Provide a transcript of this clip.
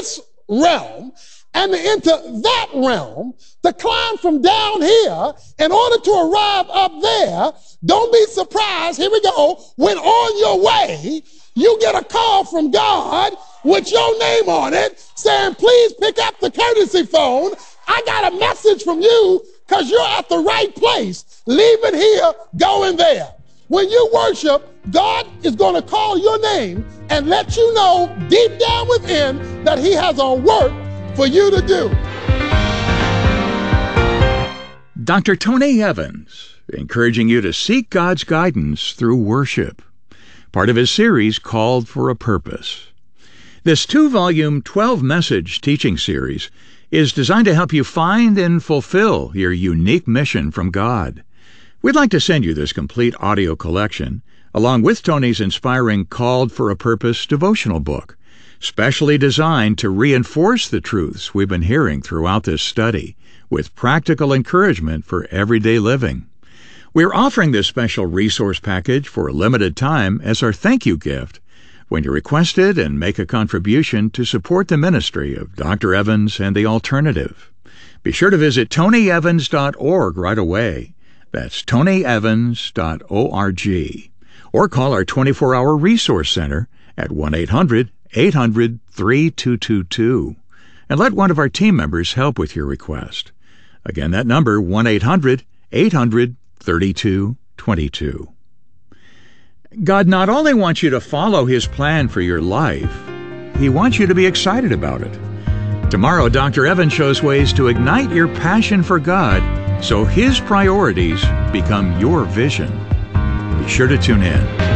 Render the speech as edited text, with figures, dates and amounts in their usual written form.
this realm and to enter that realm, to climb from down here in order to arrive up there. Don't be surprised, here we go, when on your way, you get a call from God with your name on it saying, please pick up the courtesy phone. I got a message from you because you're at the right place. Leaving here, going there. When you worship, God is going to call your name and let you know deep down within that he has a work for you to do. Dr. Tony Evans, encouraging you to seek God's guidance through worship. Part of his series, Called for a Purpose. This 2-volume, 12-message teaching series is designed to help you find and fulfill your unique mission from God. We'd like to send you this complete audio collection, along with Tony's inspiring Called for a Purpose devotional book, specially designed to reinforce the truths we've been hearing throughout this study, with practical encouragement for everyday living. We're offering this special resource package for a limited time as our thank you gift when you request it and make a contribution to support the ministry of Dr. Evans and the Alternative. Be sure to visit tonyevans.org right away. That's tonyevans.org. Or call our 24-hour resource center at 1-800-800-3222 and let one of our team members help with your request. Again, that number, 1-800-800-3222. God not only wants you to follow his plan for your life, he wants you to be excited about it. Tomorrow, Dr. Evans shows ways to ignite your passion for God so his priorities become your vision. Be sure to tune in.